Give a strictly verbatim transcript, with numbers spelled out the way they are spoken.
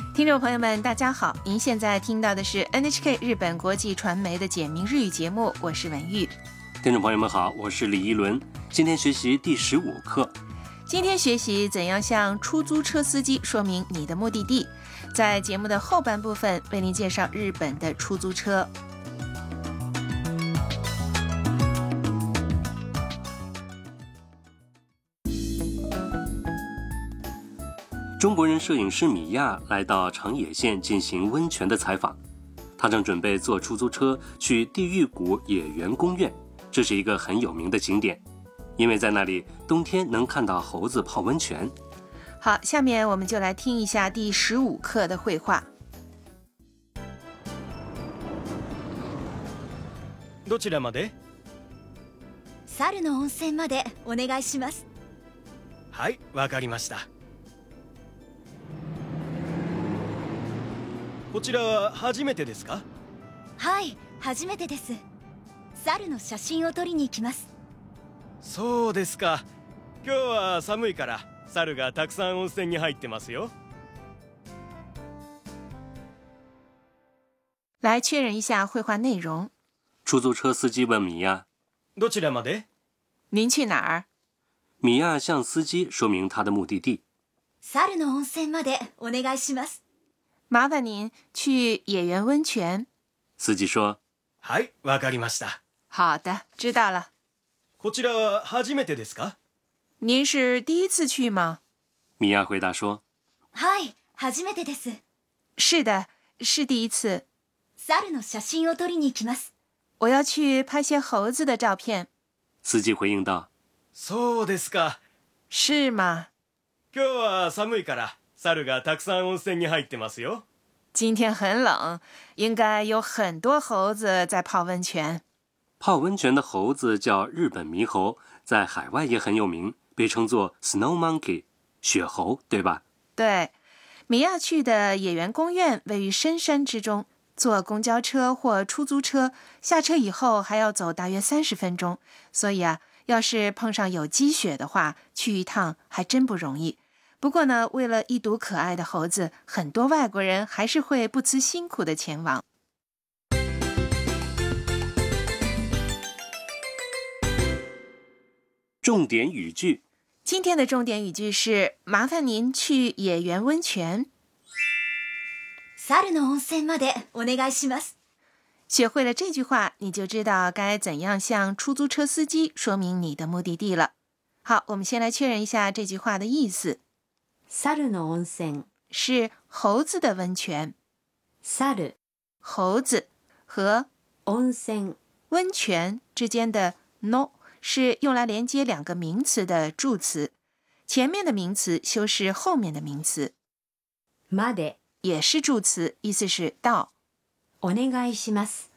听众朋友们大家好，您现在听到的是 N H K 日本国际传媒的简明日语节目，我是文玉。 听众朋友们好，我是李一伦，今天学习第十五课。 今天学习怎样向出租车司机说明你的目的地。在节目的后半部分为您介绍日本的出租车。 中国人摄影师米亚来到长野县进行温泉的采访，他正准备坐出租车去地狱谷野原公园，这是一个很有名的景点，因为在那里冬天能看到猴子泡温泉。 好，下面我们就来听一下第十五课的绘画。 どちらまで？ 猿の温泉までお願いします。 はい、わかりました。こちらは初めてですか？ はい、初めてです。猿の写真を撮りに行きます。 そうですか。今日は寒いから猿がたくさん温泉に入ってますよ。 来确认一下绘画内容。 出租车司机问米亚： どちらまで？ 您去哪儿？ 米亚向司机说明他的目的地。 猿の温泉までお願いします。 麻烦您去野原温泉。 司机说： はい、わかりました。 好的，知道了。 こちらは初めてですか？ 您是第一次去吗？ 米亚回答说： はい、初めてです。 是的，是第一次。 猿の写真を撮りに行きます。 我要去拍些猴子的照片。 司机回应道： そうですか。 是吗？ 今日は寒いから猿がたくさん温泉に入ってますよ。 今天很冷，应该有很多猴子在泡温泉。 泡温泉的猴子叫日本猕猴，在海外也很有名，被称作 Snow Monkey 雪猴，对吧？ 对，米亚去的野原公园位于深山之中，坐公交车或出租车下车以后还要走大约三十分钟，所以啊，要是碰上有积雪的话，去一趟还真不容易。不过呢，为了一睹可爱的猴子，很多外国人还是会不辞辛苦的前往。 重点语句， 今天的重点语句是：麻烦您去野原温泉。 猿の温泉までお願いします。 学会了这句话，你就知道该怎样向出租车司机说明你的目的地了。好，我们先来确认一下这句话的意思。 猿の温泉是猴子的温泉。 猿猴子和温泉温泉之间的 no 是用来连接两个名词的助词，前面的名词修饰后面的名词。 まで也是助词，意思是到。 お願いします